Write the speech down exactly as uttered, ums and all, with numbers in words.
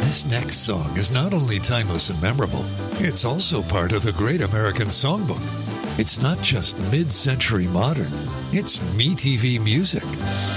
This next song is not only timeless and memorable, it's also part of the Great American Songbook. It's not just mid-century modern, it's MeTV music.